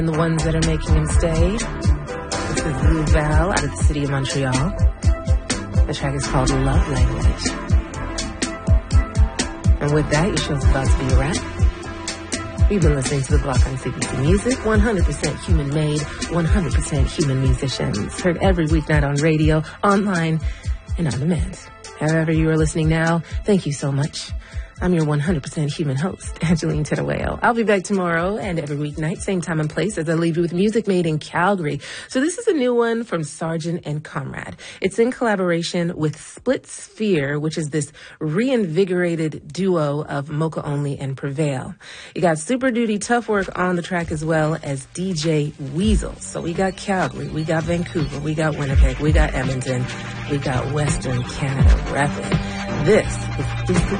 And the ones that are making him stay. This is Lou Val out of the city of Montreal. The track is called Love Language. And with that, your show's about to be a wrap. You've been listening to The Block on CBC Music, 100% human-made, 100% human musicians. Heard every weeknight on radio, online, and on demand. However you are listening now, thank you so much. I'm your 100% human host, Angeline Tedaweo. I'll be back tomorrow and every weeknight, same time and place, as I leave you with music made in Calgary. So this is a new one from Sargent and Comrade. It's in collaboration with Split Sphere, which is this reinvigorated duo of Mocha Only and Prevail. You got Super Duty Tough Work on the track as well as DJ Weasel. So we got Calgary, we got Vancouver, we got Winnipeg, we got Edmonton, we got Western Canada repping. This is